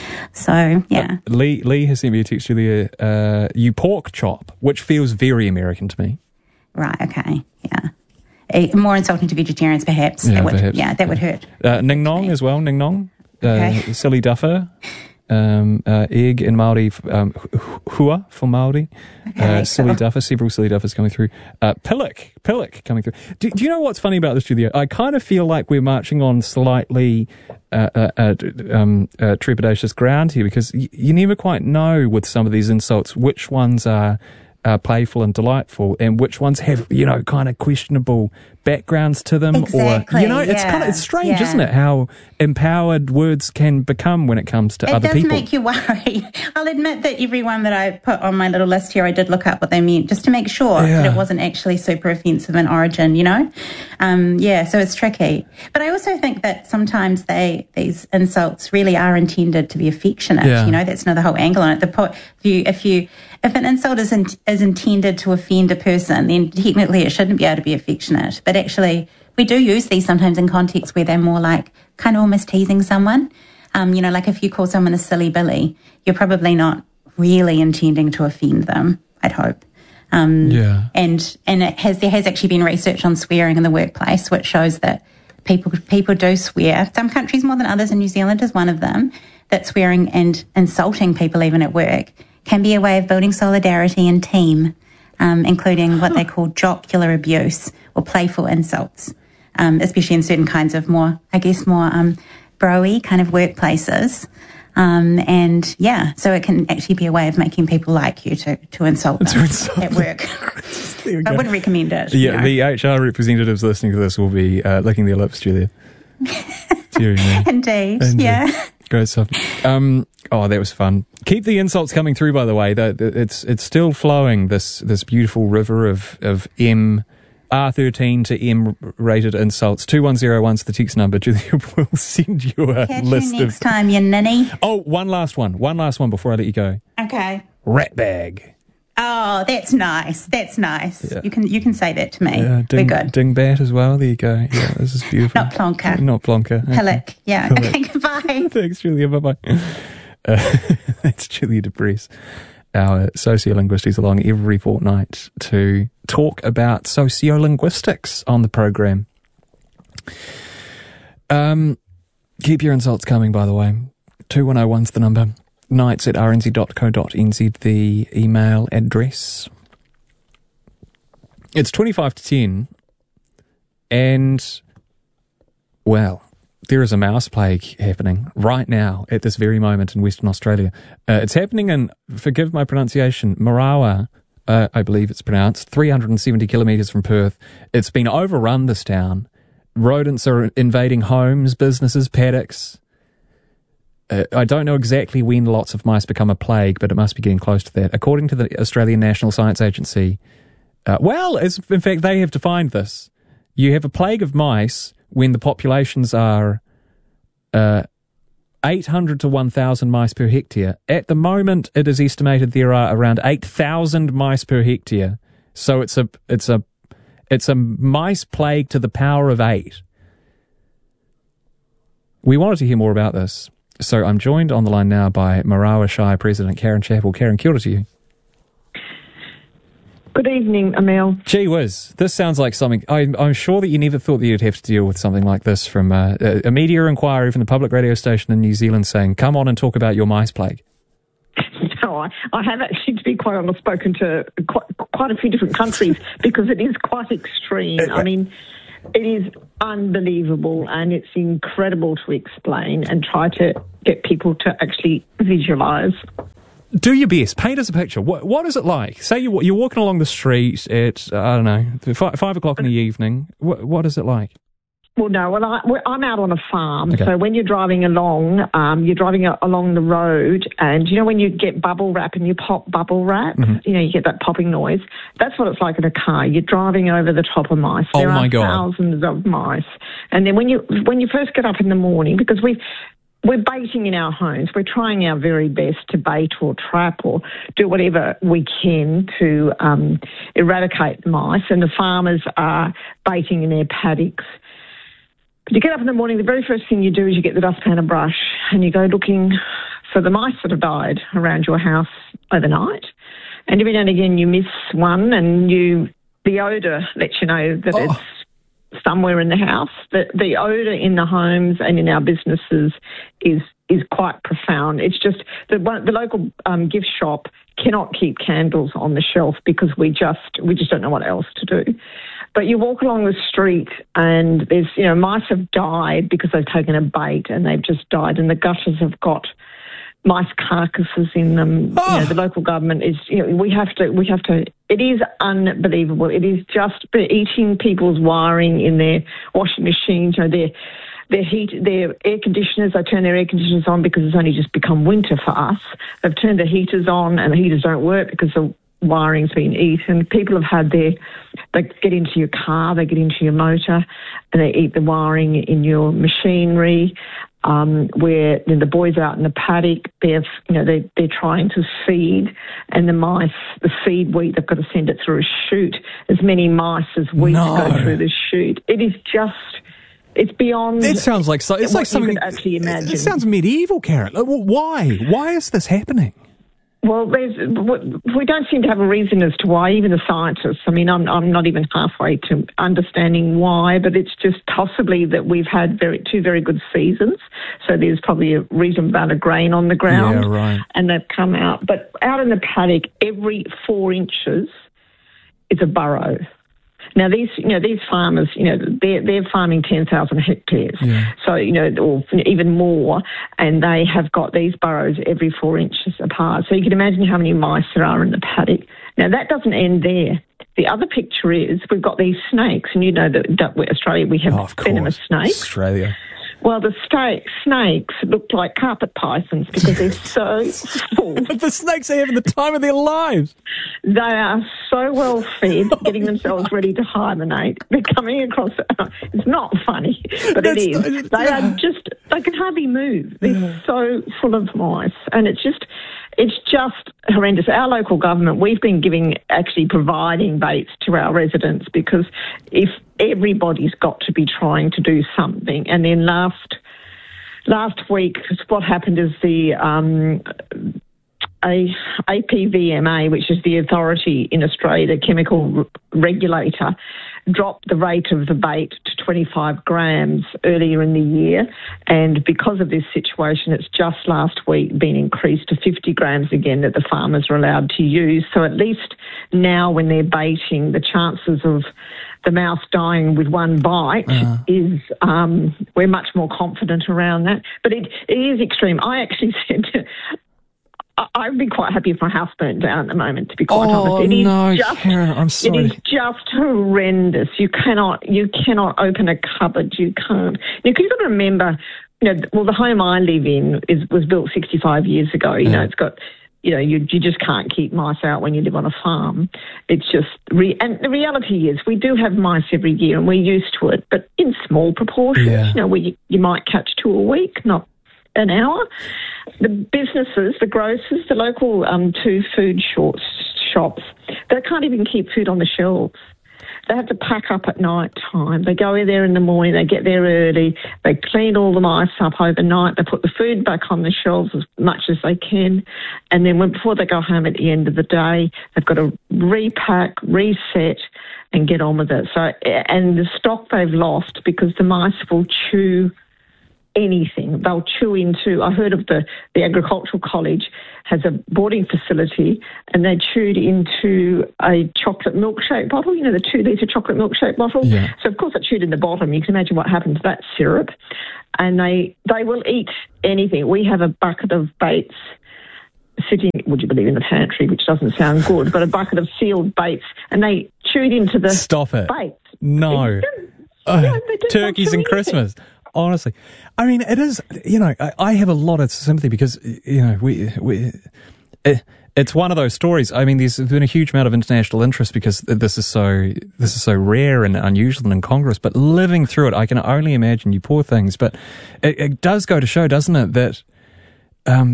So, yeah. Uh, Lee Lee has sent me a text, Julia. Uh, you pork chop, which feels very American to me. Right, okay, yeah. Eh, more insulting to vegetarians, perhaps. Yeah, that would, perhaps. Yeah, that would hurt. Uh, Ning Nong as well, Ning Nong. Uh, Okay. Silly duffer. Um, uh, egg in Māori, um, hua for Māori. Okay, uh, silly cool. duffer, several silly duffers coming through. Uh, pillock, pillock coming through. Do, do you know what's funny about this, Julia? I kind of feel like we're marching on slightly uh, uh, uh, um, uh, trepidatious ground here, because y- you never quite know with some of these insults which ones are uh, playful and delightful, and which ones have, you know, kind of questionable backgrounds to them. Exactly, Or, you know, it's yeah, kind of, it's strange, yeah. isn't it? How empowered words can become when it comes to It other does people. make you worry. I'll admit that everyone that I put on my little list here, I did look up what they meant just to make sure Yeah. that it wasn't actually super offensive in origin, you know? Um, yeah, so it's tricky. But I also think that sometimes they these insults really are intended to be affectionate. Yeah. You know, that's another whole angle on it. The po- if you if you if an insult is in, is intended to offend a person, then technically it shouldn't be able to be affectionate. But actually, we do use these sometimes in contexts where they're more like kind of almost teasing someone. Um, you know, like if you call someone a silly Billy, you're probably not really intending to offend them, I'd hope. Um, Yeah. And and it has there has actually been research on swearing in the workplace, which shows that people people do swear. Some countries more than others, and New Zealand is one of them. That swearing and insulting people, even at work, can be a way of building solidarity and team, um, including what they call jocular abuse or playful insults, um, especially in certain kinds of more, I guess, more um, bro-y kind of workplaces. Um, and yeah, so it can actually be a way of making people like you to, to insult them To insult at work. There we I go. wouldn't recommend it. Yeah, you know. the H R representatives listening to this will be uh, licking their lips, Julia. Dear me. Indeed, Indeed. yeah. Great stuff. Um, oh, that was fun. Keep the insults coming through, by the way. The, the, it's it's still flowing, this this beautiful river of, of M, R thirteen to M rated insults. two one zero one's the text number. Julia will send you a Catch list you next of... time, you ninny. Oh, one last one. One last one before I let you go. Okay. Rat bag. Oh, that's nice. That's nice. Yeah. You can you can say that to me. Yeah, ding, We're good. Dingbat as well. There you go. Yeah, this is beautiful. Not plonker. Not plonker. Okay. Pillock. Yeah. Pillock. Okay, goodbye. Thanks, Julia. Bye-bye. Uh, that's Julia DeBress, our sociolinguist who's along every fortnight to talk about sociolinguistics on the program. Um, keep your insults coming, by the way. two one oh one's the number. Nights at r n z dot co dot n z, the email address. It's twenty-five to ten, and, well, there is a mouse plague happening right now at this very moment in Western Australia. Uh, it's happening in, forgive my pronunciation, Marawa, uh, I believe it's pronounced, three hundred seventy kilometres from Perth. It's been overrun, this town. Rodents are invading homes, businesses, paddocks. Uh, I don't know exactly when lots of mice become a plague, but it must be getting close to that. According to the Australian National Science Agency, uh, well, as, in fact, they have defined this. You have a plague of mice when the populations are uh, eight hundred to one thousand mice per hectare. At the moment, it is estimated there are around eight thousand mice per hectare. So it's a it's a it's a mice plague to the power of eight. We wanted to hear more about this. So I'm joined on the line now by Marawa Shire President Karen Chappell. Karen, kia ora to you. Good evening, Emil. Gee whiz, this sounds like something... I, I'm sure that you never thought that you'd have to deal with something like this from uh, a, a media inquiry from the public radio station in New Zealand saying, come on and talk about your mice plague. So I, I have actually, to be quite honest, spoken to quite, quite a few different countries because it is quite extreme. I mean, it is unbelievable and it's incredible to explain and try to get people to actually visualise. Do your best. Paint us a picture. What, what is it like? Say you, you're walking along the street at, I don't know, five, five o'clock in the evening. What, what is it like? Well, no, well, I, I'm out on a farm, okay. So when you're driving along, um, you're driving a, along the road, and you know when you get bubble wrap and you pop bubble wrap, mm-hmm. you know, you get that popping noise. That's what it's like in a car. You're driving over the top of mice. Oh, there my are God. thousands of mice. And then when you when you first get up in the morning, because we've We're baiting in our homes. We're trying our very best to bait or trap or do whatever we can to um, eradicate the mice, and the farmers are baiting in their paddocks. But you get up in the morning, the very first thing you do is you get the dustpan and brush and you go looking for the mice that have died around your house overnight. And every now and again you miss one, and you the odour lets you know that oh. it's somewhere in the house. The, the odour in the homes and in our businesses is is quite profound. It's just the one, the local um, gift shop cannot keep candles on the shelf because we just we just don't know what else to do. But you walk along the street and there's, you know, mice have died because they've taken a bait and they've just died, and the gutters have got mice carcasses in them. Oh. You know, the local government is, you know, we have to, we have to, it is unbelievable. It is just eating people's wiring in their washing machines, you know, their, their heat, their air conditioners. They turn their air conditioners on because it's only just become winter for us. They've turned the heaters on and the heaters don't work because the wiring's been eaten. People have had their, they get into your car, they get into your motor, and they eat the wiring in your machinery. Um, where you know, the boys out in the paddock, they're, you know, they, they're trying to feed, and the mice, the feed wheat, they've got to send it through a chute. As many mice as wheat no. go through the chute. It is just, it's beyond. It sounds like so. It's like something. You could actually imagine. It sounds medieval, Karen. Why? Why is this happening? Well, there's, we don't seem to have a reason as to why, even the scientists. I mean, I'm, I'm not even halfway to understanding why, but it's just possibly that we've had very, two very good seasons. So there's probably a reasonable amount of grain on the ground. Yeah, right. And they've come out. But out in the paddock, every four inches is a burrow. Now, these, you know, these farmers, you know, they're, they're farming ten thousand hectares. Yeah. So, you know, or even more, and they have got these burrows every four inches apart. So you can imagine how many mice there are in the paddock. Now, that doesn't end there. The other picture is we've got these snakes, and you know that, that Australia, we have oh, of venomous course. snakes. Australia. Well, the sta- snakes look like carpet pythons because they're so full. The snakes are having the time of their lives. They are so well fed, getting themselves ready to hibernate. They're coming across. It's not funny, but That's it is. not, they are just. They can hardly move. They're yeah. so full of mice, and it's just. It's just horrendous. Our local government, we've been giving, actually providing baits to our residents because if everybody's got to be trying to do something, and then last last week, what happened is the um, a A P V M A, which is the authority in Australia, the chemical re- regulator, dropped the rate of the bait to twenty-five grams earlier in the year. And because of this situation, it's just last week been increased to fifty grams again that the farmers are allowed to use. So at least now when they're baiting, the chances of the mouse dying with one bite uh-huh. is, um, we're much more confident around that. But it, it is extreme. I actually said to, I'd be quite happy if my house burnt down at the moment, to be quite oh, honest. It is no, just, Karen, I'm sorry. It is just horrendous. You cannot, you cannot open a cupboard. You can't. Now, you've got to remember, you know, well, the home I live in is was built sixty-five years ago. You yeah. know, it's got, you know, you you just can't keep mice out when you live on a farm. It's just, re- and the reality is we do have mice every year and we're used to it, but in small proportions. Yeah. You know, we you might catch two a week, not an hour. The businesses, the grocers, the local um, two food shorts, shops, they can't even keep food on the shelves. They have to pack up at night time. They go in there in the morning, they get there early, they clean all the mice up overnight, they put the food back on the shelves as much as they can, and then when, before they go home at the end of the day, they've got to repack, reset, and get on with it. So, and the stock they've lost because the mice will chew anything. They'll chew into, I heard of the, the Agricultural College has a boarding facility, and they chewed into a chocolate milkshake bottle, you know, the two-litre chocolate milkshake bottle. Yeah. So, of course, it chewed in the bottom. You can imagine what happened to that syrup. And they, they will eat anything. We have a bucket of baits sitting, would you believe, in the pantry, which doesn't sound good, but a bucket of sealed baits, and they chewed into the Stop it. baits. No. Oh, uh, turkeys and Christmas. Honestly. I mean, it is, you know, I, I have a lot of sympathy because, you know, we, we, it, it's one of those stories. I mean, there's been a huge amount of international interest because this is so, this is so rare and unusual and incongruous, but living through it, I can only imagine, you poor things, but it, it does go to show, doesn't it, that, um,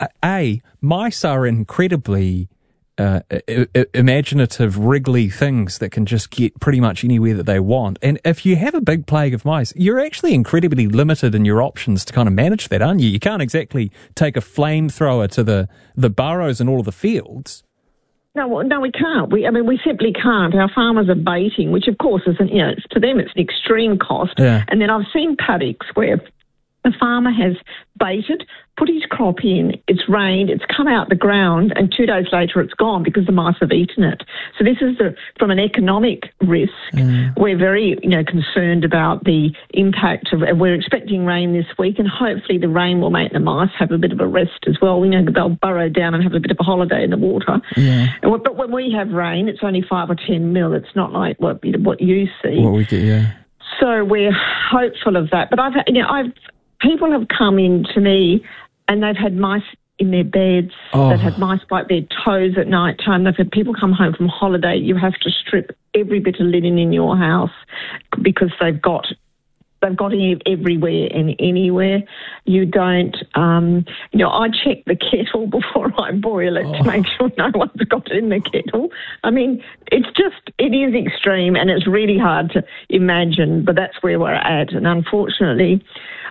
A, mice are incredibly, Uh, I- I- imaginative, wriggly things that can just get pretty much anywhere that they want. And if you have a big plague of mice, you're actually incredibly limited in your options to kind of manage that, aren't you? You can't exactly take a flamethrower to the, the burrows and all of the fields. No, well, no, we can't. We, I mean, we simply can't. Our farmers are baiting, which of course isn't, you know, to them it's an extreme cost. Yeah. And then I've seen paddocks where the farmer has baited, put his crop in, it's rained, it's come out the ground, and two days later it's gone because the mice have eaten it. So this is the, from an economic risk. Mm. We're very, you know, concerned about the impact of, and we're expecting rain this week, and hopefully the rain will make the mice have a bit of a rest as well. We know they'll burrow down and have a bit of a holiday in the water. Yeah. And, but when we have rain, it's only five or ten mil. It's not like what, you know, what you see. What we get, yeah. So we're hopeful of that. But I've, you know, I've, people have come in to me and they've had mice in their beds. Oh. They've had mice bite their toes at night time. They've had people come home from holiday. You have to strip every bit of linen in your house because they've got they've got it everywhere and anywhere. You don't, um, you know, I check the kettle before I boil it oh. to make sure no one's got it in the kettle. I mean, it's just, it is extreme and it's really hard to imagine, but that's where we're at. And unfortunately,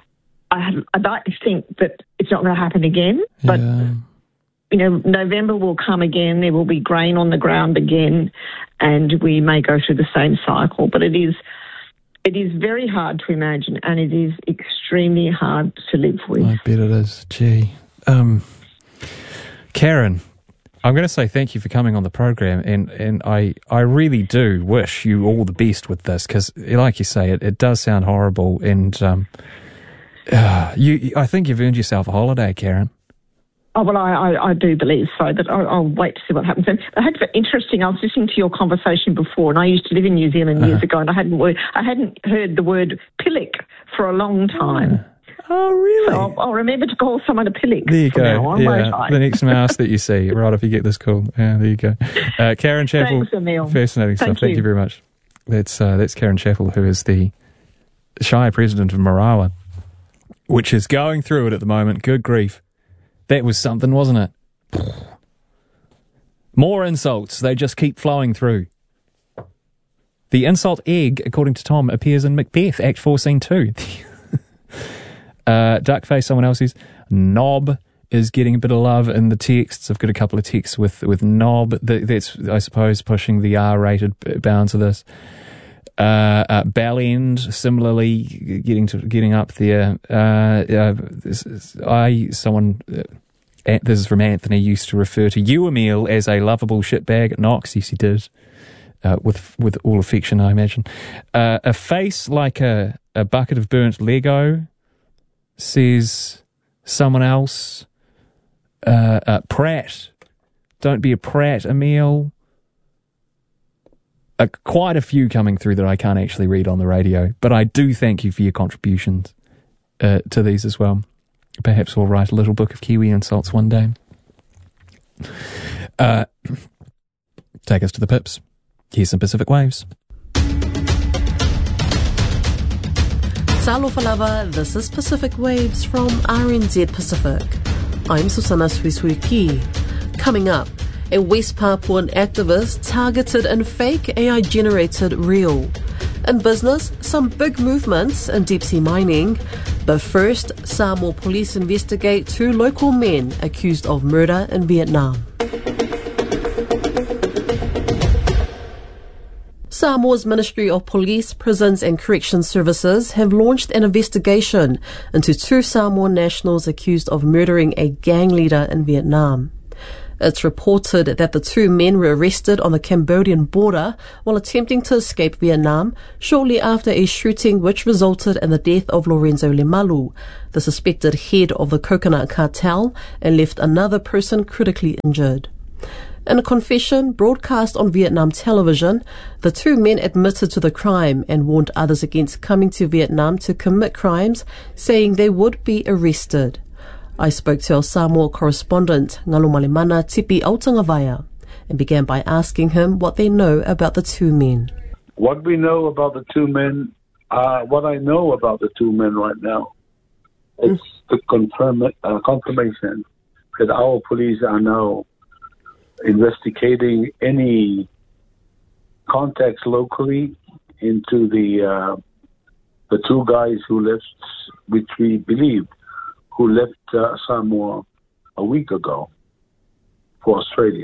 I, I'd like to think that it's not going to happen again, but, yeah. you know, November will come again, there will be grain on the ground again, and we may go through the same cycle. But it is it is very hard to imagine, and it is extremely hard to live with. I bet it is. Gee. Um, Karen, I'm going to say thank you for coming on the program, and, and I, I really do wish you all the best with this, because, like you say, it, it does sound horrible, and... Um, Uh, you, I think you've earned yourself a holiday, Karen. Oh, well, I, I, I do believe so, but I'll, I'll wait to see what happens. And I had interesting, I was listening to your conversation before, and I used to live in New Zealand years uh-huh. ago, and I hadn't I hadn't heard the word pillock for a long time. Oh, really? So I'll, I'll remember to call someone a pillock. There you from go. Now on, yeah, the next mouse that you see, right, if you get this call. Yeah, there you go. Uh, Karen Chappell. Thanks, Emil. Fascinating Thank stuff. You. Thank you very much. That's, uh, that's Karen Chappell, who is the Shire President of Marawa, which is going through it at the moment. Good grief. That was something, wasn't it? More insults. They just keep flowing through. The insult egg, according to Tom, appears in Macbeth, Act four, Scene two. uh, Duckface, someone else's. Knob is getting a bit of love in the texts. I've got a couple of texts with, with Knob. That's, I suppose, pushing the R-rated bounds of this. Uh, uh, Bellend, similarly, getting to getting up there. Uh, uh, this is, I someone uh, this is from Anthony, used to refer to you, Emil, as a lovable shitbag at Knox. Yes, he did, uh, with with all affection, I imagine. Uh, a face like a a bucket of burnt Lego, says someone else. Uh, uh, Pratt, don't be a prat, Emil. Uh, quite a few coming through that I can't actually read on the radio, but I do thank you for your contributions uh, to these as well. Perhaps we'll write a little book of Kiwi insults one day. Uh, take us to the pips. Here's some Pacific Waves. Talofa lava, this is Pacific Waves from R N Z Pacific. I'm Susana Suisuiki. Coming up, a West Papuan activist targeted in fake A I-generated reel. In business, some big movements in deep-sea mining. But first, Samoa police investigate two local men accused of murder in Vietnam. Samoa's Ministry of Police, Prisons and Corrections Services have launched an investigation into two Samoan nationals accused of murdering a gang leader in Vietnam. It's reported that the two men were arrested on the Cambodian border while attempting to escape Vietnam shortly after a shooting which resulted in the death of Lorenzo Lemalu, the suspected head of the Coconut Cartel, and left another person critically injured. In a confession broadcast on Vietnam television, the two men admitted to the crime and warned others against coming to Vietnam to commit crimes, saying they would be arrested. I spoke to our Samoa correspondent, Ngalumalimana Tipi Autangawaya, and began by asking him what they know about the two men. What we know about the two men, uh, what I know about the two men right now, it's mm. the confirm, uh, confirmation that our police are now investigating any contacts locally into the uh, the two guys who left, which we believe, who left uh, Samoa a week ago for Australia.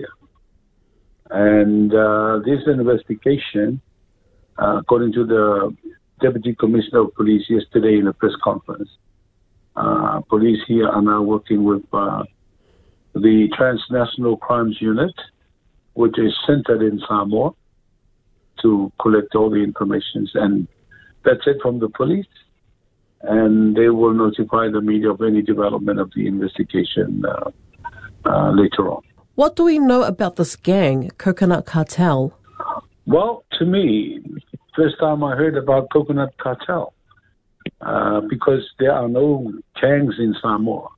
And uh, this investigation, uh, according to the Deputy Commissioner of Police yesterday in a press conference, uh, police here are now working with uh, the Transnational Crimes Unit, which is centered in Samoa, to collect all the information. And that's it from the police. And they will notify the media of any development of the investigation uh, uh, later on. What do we know about this gang, Coconut Cartel? Well, to me, first time I heard about Coconut Cartel, uh, because there are no gangs in Samoa,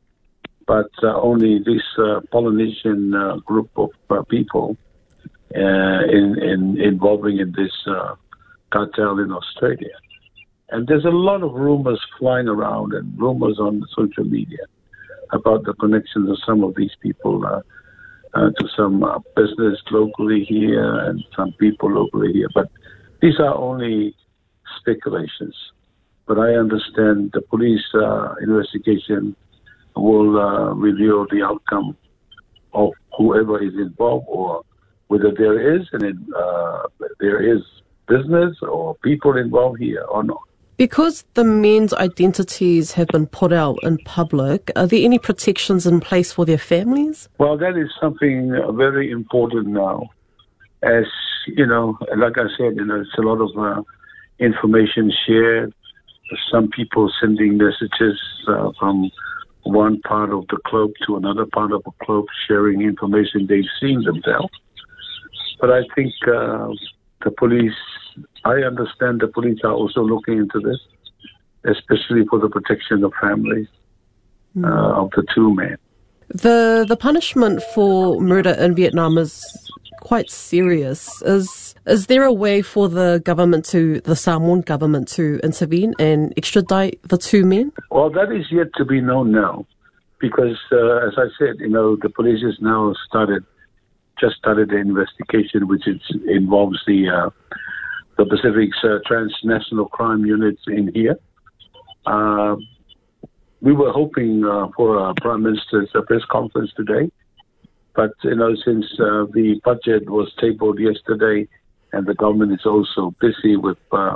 but uh, only this uh, Polynesian uh, group of uh, people uh, in, in involving in this uh, cartel in Australia. And there's a lot of rumors flying around and rumors on social media about the connections of some of these people uh, uh, to some uh, business locally here and some people locally here. But these are only speculations. But I understand the police uh, investigation will uh, reveal the outcome of whoever is involved, or whether there is and uh, there is business or people involved here or not. Because the men's identities have been put out in public, are there any protections in place for their families? Well, that is something very important now. As, you know, like I said, you know, it's a lot of uh, information shared. Some people sending messages uh, from one part of the club to another part of the club, sharing information they've seen themselves. But I think uh, the police, I understand the police are also looking into this, especially for the protection of families mm. uh, of the two men. The the punishment for murder in Vietnam is quite serious. Is is there a way for the government to, the Samoan government to intervene and extradite the two men? Well, that is yet to be known now, because uh, as I said, you know, the police has now started, just started the investigation, which is, involves the uh, the Pacific's uh, transnational crime units in here. Uh, we were hoping uh, for a Prime Minister's uh, press conference today, but, you know, since uh, the budget was tabled yesterday and the government is also busy with uh,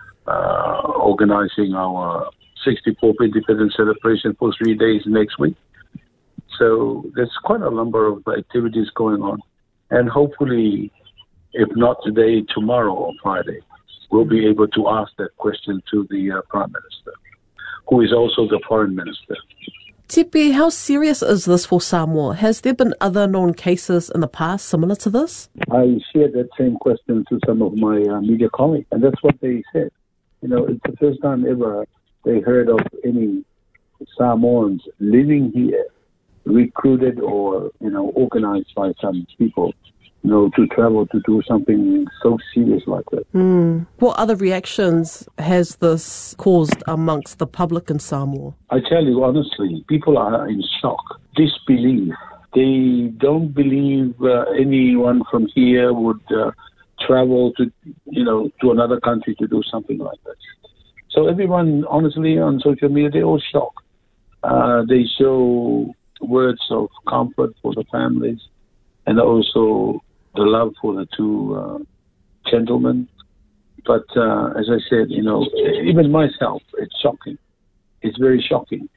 uh, organizing our sixty-fourth independence celebration for three days next week. So there's quite a number of activities going on. And hopefully, if not today, tomorrow or Friday, we'll be able to ask that question to the uh, Prime Minister, who is also the Foreign Minister. Tipi, how serious is this for Samoa? Has there been other known cases in the past similar to this? I shared that same question to some of my uh, media colleagues, and that's what they said. You know, it's the first time ever they heard of any Samoans living here, recruited or, you know, organized by some people, you know, to travel to do something so serious like that. Mm. What other reactions has this caused amongst the public in Samoa? I tell you honestly, people are in shock, disbelief. They don't believe uh, anyone from here would uh, travel to, you know, to another country to do something like that. So everyone, honestly, on social media, they're all shocked. Uh, they show words of comfort for the families, and also the love for the two uh, gentleman. But uh, as I said, you know, even myself, it's shocking. It's very shocking.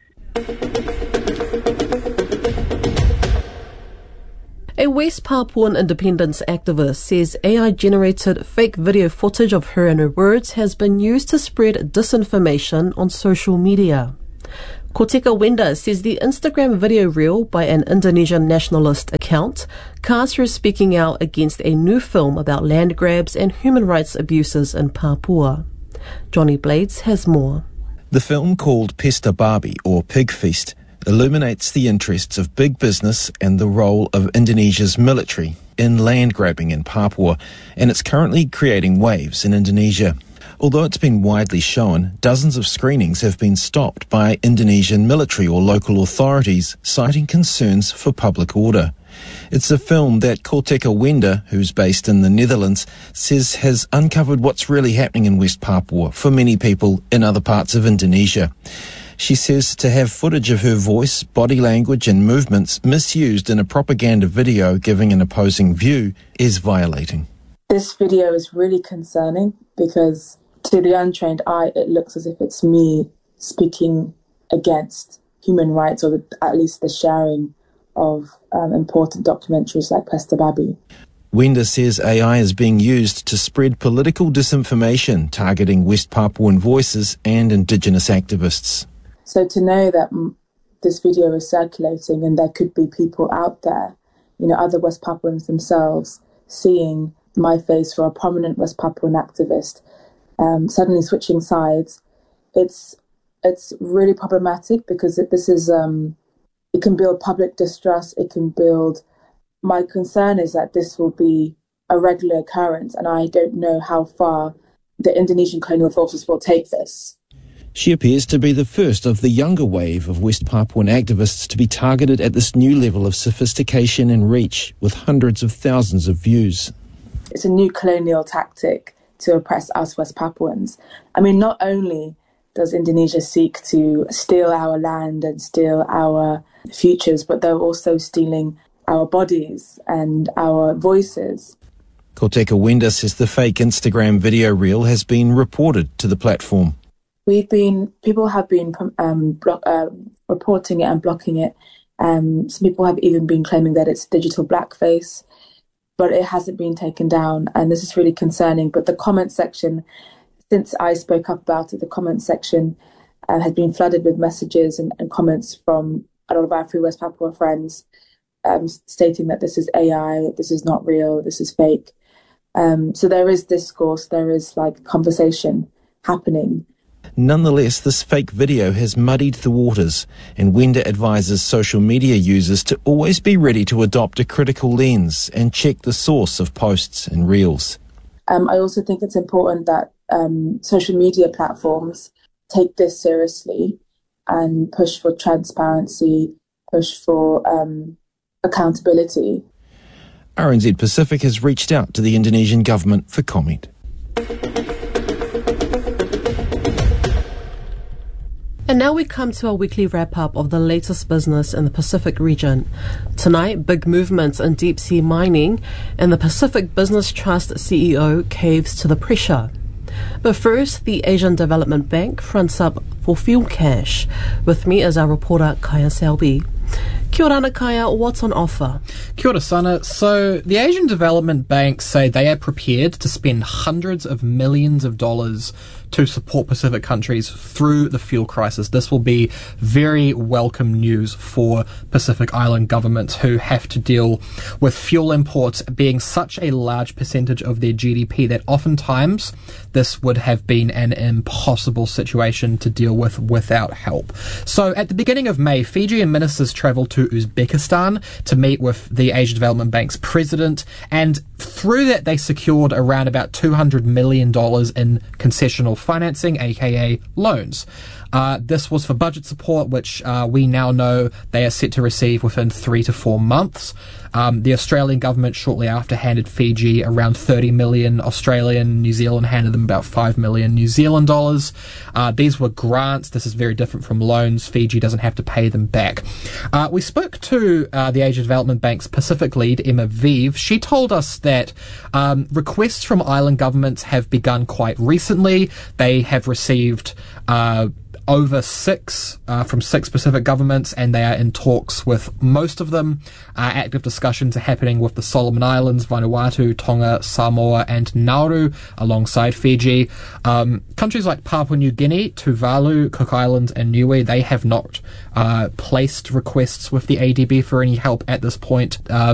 A West Papuan independence activist says A I-generated fake video footage of her and her words has been used to spread disinformation on social media. Koteka Wenda says the Instagram video reel by an Indonesian nationalist account casts her speaking out against a new film about land grabs and human rights abuses in Papua. Johnny Blades has more. The film, called Pesta Babi, or Pig Feast, illuminates the interests of big business and the role of Indonesia's military in land grabbing in Papua, and it's currently creating waves in Indonesia. Although it's been widely shown, dozens of screenings have been stopped by Indonesian military or local authorities, citing concerns for public order. It's a film that Koteka Wenda, who's based in the Netherlands, says has uncovered what's really happening in West Papua for many people in other parts of Indonesia. She says to have footage of her voice, body language and movements misused in a propaganda video giving an opposing view is violating. This video is really concerning because to the untrained eye, it looks as if it's me speaking against human rights, or the, at least the sharing of um, important documentaries like Pesta Babi. Wenda says A I is being used to spread political disinformation targeting West Papuan voices and Indigenous activists. So to know that m- this video is circulating and there could be people out there, you know, other West Papuans themselves, seeing my face for a prominent West Papuan activist, um, suddenly switching sides, it's it's really problematic because it, this is um, it can build public distrust. It can build. My concern is that this will be a regular occurrence, and I don't know how far the Indonesian colonial forces will take this. She appears to be the first of the younger wave of West Papuan activists to be targeted at this new level of sophistication and reach, with hundreds of thousands of views. It's a new colonial tactic to oppress us West Papuans. I mean, not only does Indonesia seek to steal our land and steal our futures, but they're also stealing our bodies and our voices. Koteka Wenda says the fake Instagram video reel has been reported to the platform. We've been, people have been um, block, uh, reporting it and blocking it. Um, some people have even been claiming that it's digital blackface, but it hasn't been taken down. And this is really concerning. But the comment section, since I spoke up about it, the comment section uh, has been flooded with messages and, and comments from a lot of our Free West Papua friends um, stating that this is A I, this is not real, this is fake. Um, so there is discourse, there is like conversation happening. Nonetheless, this fake video has muddied the waters, and Wenda advises social media users to always be ready to adopt a critical lens and check the source of posts and reels. Um, I also think it's important that um, social media platforms take this seriously and push for transparency, push for um, accountability. R N Z Pacific has reached out to the Indonesian government for comment. And now we come to our weekly wrap-up of the latest business in the Pacific region. Tonight, big movements in deep-sea mining, and the Pacific Business Trust C E O caves to the pressure. But first, the Asian Development Bank fronts up for fuel cash. With me is our reporter, Kaya Selby. Kia ora, Kaya, what's on offer? Kia ora, Sana. So, the Asian Development Bank say they are prepared to spend hundreds of millions of dollars to support Pacific countries through the fuel crisis. This will be very welcome news for Pacific Island governments who have to deal with fuel imports being such a large percentage of their G D P that oftentimes this would have been an impossible situation to deal with without help. So at the beginning of May, Fijian ministers travelled to Uzbekistan to meet with the Asian Development Bank's president, and through that they secured around about two hundred million dollars in concessional financing, aka loans. Uh, this was for budget support, which uh, we now know they are set to receive within three to four months. Um, the Australian government shortly after handed Fiji around thirty million Australian. New Zealand handed them about five million New Zealand dollars. Uh, these were grants. This is very different from loans. Fiji doesn't have to pay them back. Uh, we spoke to uh, the Asia Development Bank's Pacific lead, Emma Vive. She told us that um, requests from island governments have begun quite recently. They have received uh, over six uh, from six Pacific governments, and they are in talks with most of them. Uh, active discussions are happening with the Solomon Islands, Vanuatu, Tonga, Samoa, and Nauru, alongside Fiji. Um, countries like Papua New Guinea, Tuvalu, Cook Islands, and Niue, they have not uh, placed requests with the A D B for any help at this point. Uh,